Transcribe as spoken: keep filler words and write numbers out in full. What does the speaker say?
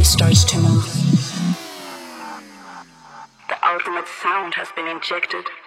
starts to move. The ultimate sound has been injected.